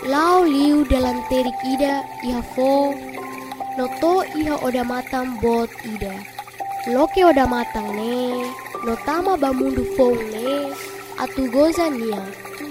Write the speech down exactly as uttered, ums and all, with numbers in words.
Lau liu dalam terik ida iha fo, noto iha oda matang bot ida. Loke oda matang ne, notama bamundu fong ne, atu goza nia,